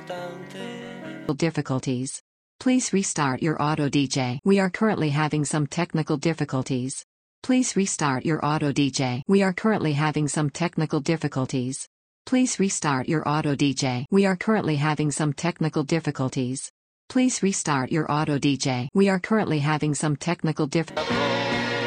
Difficulties. Please restart your auto DJ. We are currently having some technical difficulties. Please restart your auto DJ. We are currently having some technical difficulties. Please restart your auto DJ. We are currently having some technical difficulties. Please restart your auto DJ. We are currently having some technical difficulties.